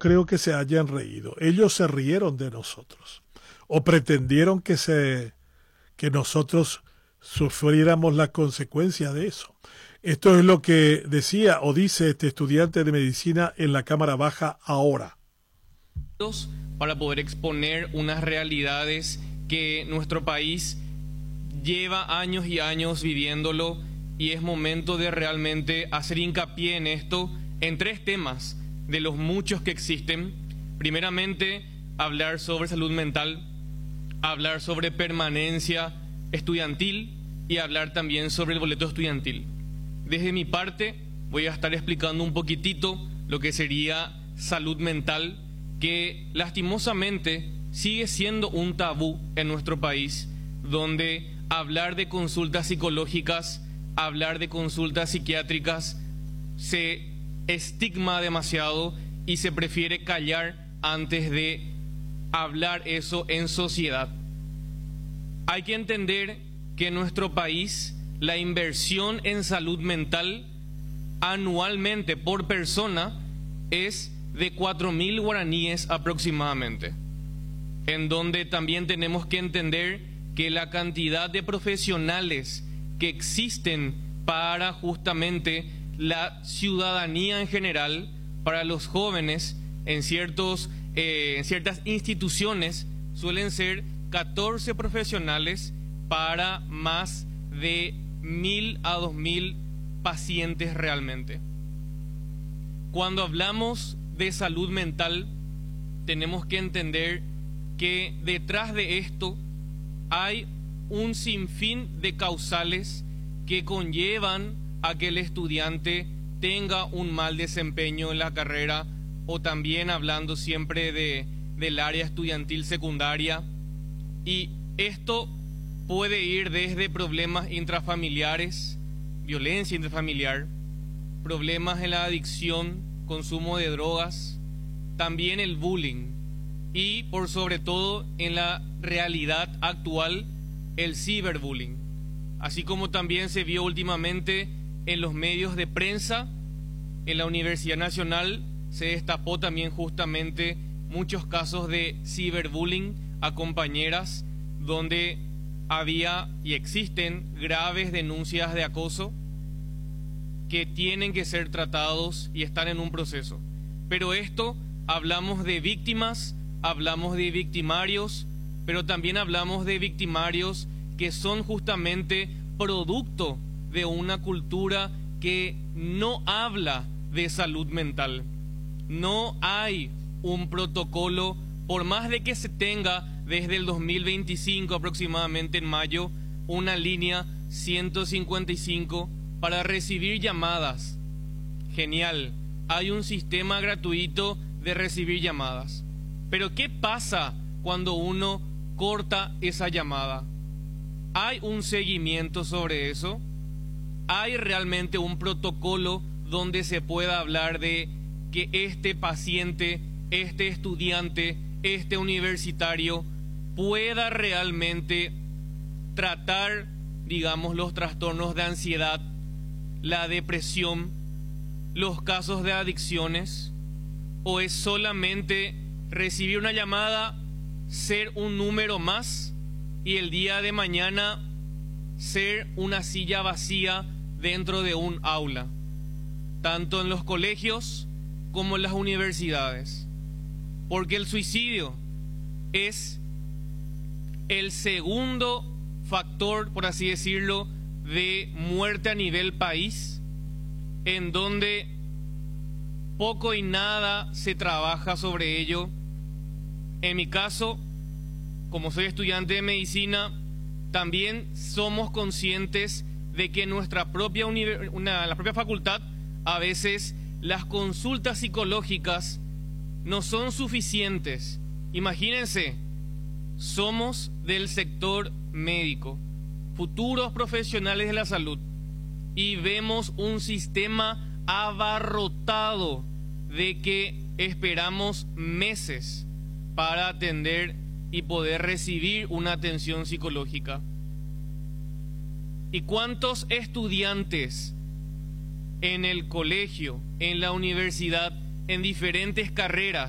creo que se hayan reído. Ellos se rieron de nosotros o pretendieron que nosotros sufriéramos la consecuencia de eso. Esto es lo que decía o dice este estudiante de medicina en la Cámara Baja ahora. Para poder exponer unas realidades que nuestro país lleva años y años viviéndolo, y es momento de realmente hacer hincapié en esto, en 3 temas de los muchos que existen. Primeramente, hablar sobre salud mental, hablar sobre permanencia estudiantil y hablar también sobre el boleto estudiantil. Desde mi parte, voy a estar explicando un poquitito lo que sería salud mental, que lastimosamente sigue siendo un tabú en nuestro país, donde hablar de consultas psicológicas, hablar de consultas psiquiátricas, se estigma demasiado y se prefiere callar antes de hablar eso en sociedad. Hay que entender que en nuestro país la inversión en salud mental anualmente por persona es de 4.000 guaraníes aproximadamente, en donde también tenemos que entender que la cantidad de profesionales que existen para justamente la ciudadanía en general, para los jóvenes en ciertas instituciones, suelen ser 14 profesionales para más de 1.000 a 2.000 pacientes realmente. Cuando hablamos de salud mental, tenemos que entender que detrás de esto hay un sinfín de causales que conllevan a que el estudiante tenga un mal desempeño en la carrera, o también hablando siempre del área estudiantil secundaria. Y esto puede ir desde problemas intrafamiliares, violencia intrafamiliar, problemas en la adicción, consumo de drogas, también el bullying y por sobre todo en la realidad actual el ciberbullying, así como también se vio últimamente en los medios de prensa. En la Universidad Nacional se destapó también justamente muchos casos de ciberbullying a compañeras, donde había y existen graves denuncias de acoso que tienen que ser tratados y están en un proceso. Pero esto, hablamos de víctimas, hablamos de victimarios, pero también hablamos de victimarios que son justamente producto de una cultura que no habla de salud mental. No hay un protocolo, por más de que se tenga desde el 2025 aproximadamente en mayo, una línea 155 para recibir llamadas. Genial, hay un sistema gratuito de recibir llamadas. Pero ¿qué pasa cuando uno corta esa llamada? ¿Hay un seguimiento sobre eso? ¿Hay realmente un protocolo donde se pueda hablar de que este paciente, este estudiante, este universitario pueda realmente tratar, digamos, los trastornos de ansiedad, la depresión, los casos de adicciones? ¿O es solamente recibir una llamada, ser un número más y el día de mañana ser una silla vacía dentro de un aula, tanto en los colegios como en las universidades? Porque el suicidio es el segundo factor, por así decirlo, de muerte a nivel país, en donde poco y nada se trabaja sobre ello. En mi caso, como soy estudiante de medicina, también somos conscientes de que en nuestra propia la propia facultad, a veces las consultas psicológicas no son suficientes. Imagínense, somos del sector médico, futuros profesionales de la salud, y vemos un sistema abarrotado de que esperamos meses para atender y poder recibir una atención psicológica. ¿Y cuántos estudiantes en el colegio, en la universidad, en diferentes carreras